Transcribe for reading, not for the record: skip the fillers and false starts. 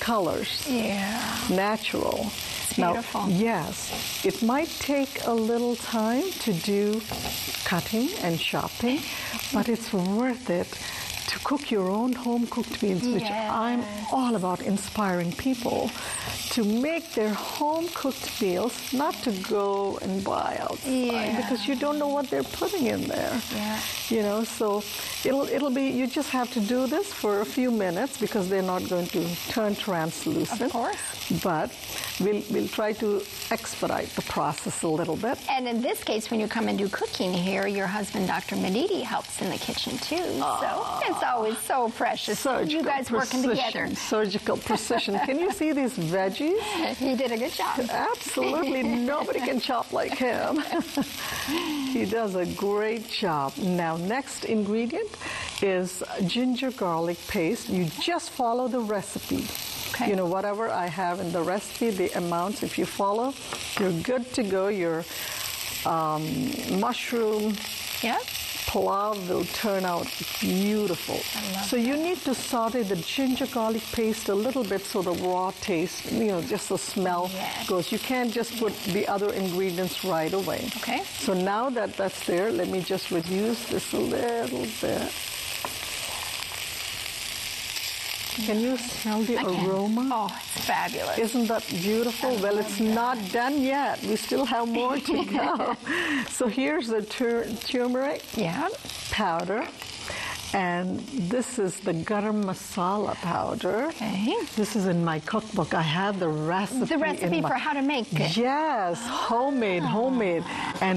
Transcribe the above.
colors. Yeah. Natural. It's beautiful. Now, yes, it might take a little time to do cutting and chopping, but it's worth it to cook your own home-cooked meals, which I'm all about inspiring people to make their home-cooked meals, not to go and buy outside, because you don't know what they're putting in there. Yeah. You know, so it'll be, you just have to do this for a few minutes because they're not going to turn translucent. Of course. But we'll try to expedite the process a little bit. And in this case, when you come and do cooking here, your husband, Dr. Mediti, helps in the kitchen too. So it's always so precious. Surgical you guys working together. Surgical precision. Can you see these veggies? He did a good job. Absolutely. Nobody can chop like him. He does a great job. Now, next ingredient is ginger garlic paste. You just follow the recipe. Okay. You know, whatever I have in the recipe, the amounts, if you follow, you're good to go. Your mushroom pulao will turn out beautiful. So you need to saute the ginger garlic paste a little bit so the raw taste, you know, just the smell goes. You can't just put the other ingredients right away. Okay. So now that that's there, let me just reduce this a little bit. Can you smell the aroma? Oh, it's fabulous. Isn't that beautiful? Well, it's not done yet. We still have more to go. So here's the turmeric powder. And this is the garam masala powder. Okay. This is in my cookbook. I have the recipe. The recipe for how to make it. Yes, homemade. And